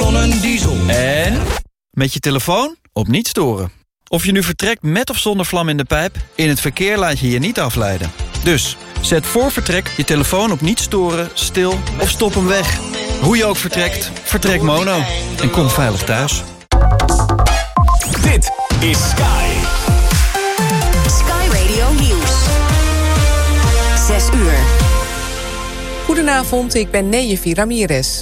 van een diesel. En met je telefoon op niet storen. Of je nu vertrekt met of zonder vlam in de pijp, in het verkeer laat je je niet afleiden. Dus zet voor vertrek je telefoon op niet storen, stil of stop hem weg. Hoe je ook vertrekt, vertrek Mono. En kom veilig thuis. Dit is Sky. Sky Radio Nieuws. 6 uur. Goedenavond, ik ben Neyefi Ramirez.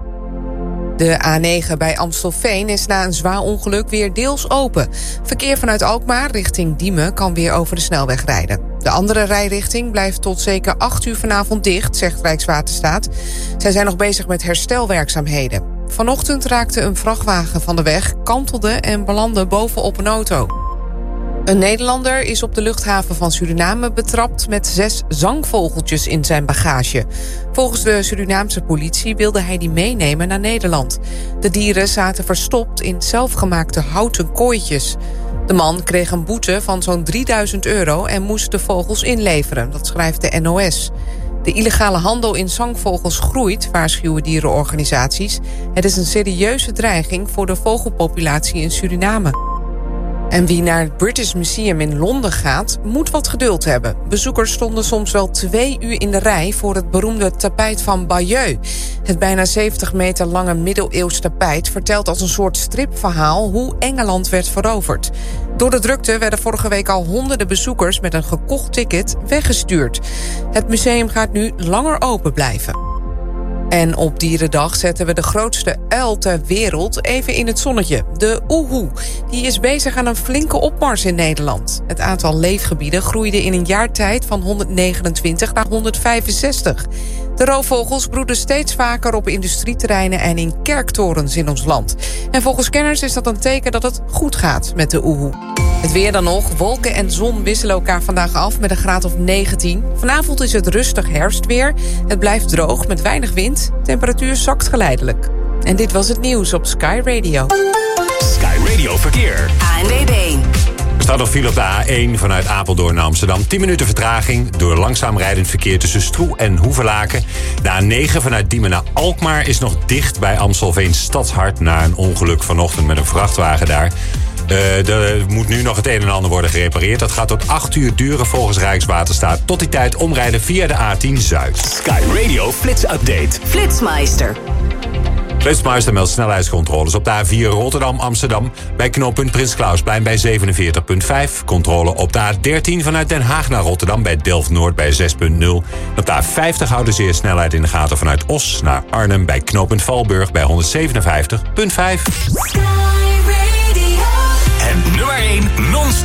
De A9 bij Amstelveen is na een zwaar ongeluk weer deels open. Verkeer vanuit Alkmaar richting Diemen kan weer over de snelweg rijden. De andere rijrichting blijft tot zeker 8 uur vanavond dicht, zegt Rijkswaterstaat. Zij zijn nog bezig met herstelwerkzaamheden. Vanochtend raakte een vrachtwagen van de weg, kantelde en belandde bovenop een auto. Een Nederlander is op de luchthaven van Suriname betrapt met 6 zangvogeltjes in zijn bagage. Volgens de Surinaamse politie wilde hij die meenemen naar Nederland. De dieren zaten verstopt in zelfgemaakte houten kooitjes. De man kreeg een boete van zo'n €3000 en moest de vogels inleveren, dat schrijft de NOS. De illegale handel in zangvogels groeit, waarschuwen dierenorganisaties. Het is een serieuze dreiging voor de vogelpopulatie in Suriname. En wie naar het British Museum in Londen gaat, moet wat geduld hebben. Bezoekers stonden soms wel 2 uur in de rij voor het beroemde tapijt van Bayeux. Het bijna 70 meter lange middeleeuws tapijt vertelt als een soort stripverhaal hoe Engeland werd veroverd. Door de drukte werden vorige week al honderden bezoekers met een gekocht ticket weggestuurd. Het museum gaat nu langer open blijven. En op Dierendag zetten we de grootste uil ter wereld even in het zonnetje. De oehoe. Die is bezig aan een flinke opmars in Nederland. Het aantal leefgebieden groeide in een jaar tijd van 129 naar 165. De roofvogels broeden steeds vaker op industrieterreinen en in kerktorens in ons land. En volgens kenners is dat een teken dat het goed gaat met de oehoe. Het weer dan nog. Wolken en zon wisselen elkaar vandaag af met een graad of 19. Vanavond is het rustig herfstweer. Het blijft droog met weinig wind. Temperatuur zakt geleidelijk. En dit was het nieuws op Sky Radio. Sky Radio Verkeer. ANWB. Er staat nog file op de A1 vanuit Apeldoorn naar Amsterdam. 10 minuten vertraging door langzaam rijdend verkeer tussen Stroe en Hoevelaken. De A9 vanuit Diemen naar Alkmaar is nog dicht bij Amstelveen Stadshart na een ongeluk vanochtend met een vrachtwagen daar. Er moet nu nog het een en ander worden gerepareerd. Dat gaat tot 8 uur duren volgens Rijkswaterstaat. Tot die tijd omrijden via de A10 Zuid. Sky Radio Flits Update. Flitsmeister. Flitsmeister meldt snelheidscontroles op de A4 Rotterdam-Amsterdam. Bij knooppunt Prins Klausplein bij 47,5. Controle op de A13 vanuit Den Haag naar Rotterdam bij Delft-Noord bij 6,0. Op de A50 houden zeer snelheid in de gaten vanuit Os naar Arnhem bij knooppunt Valburg bij 157,5.